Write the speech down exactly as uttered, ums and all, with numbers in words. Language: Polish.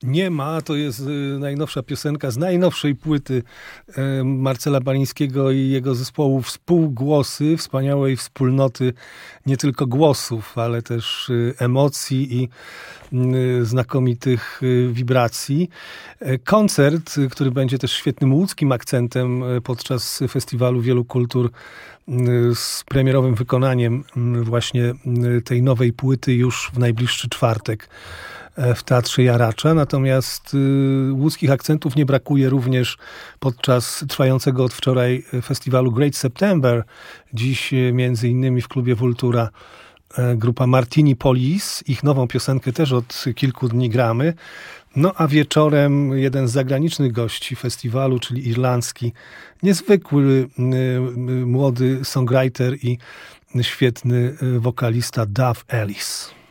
Nie ma, to jest najnowsza piosenka z najnowszej płyty Marcela Balińskiego i jego zespołu Współgłosy, wspaniałej wspólnoty nie tylko głosów, ale też emocji i znakomitych wibracji. Koncert, który będzie też świetnym łódzkim akcentem podczas Festiwalu Wielu Kultur z premierowym wykonaniem właśnie tej nowej płyty już w najbliższy czwartek w Teatrze Jaracza. Natomiast y, łódzkich akcentów nie brakuje również podczas trwającego od wczoraj festiwalu Great September. Dziś y, między innymi w klubie Vultura y, grupa Martini Police. Ich nową piosenkę też od kilku dni gramy. No a wieczorem jeden z zagranicznych gości festiwalu, czyli irlandzki, niezwykły y, y, młody songwriter i świetny y, wokalista Dave Ellis.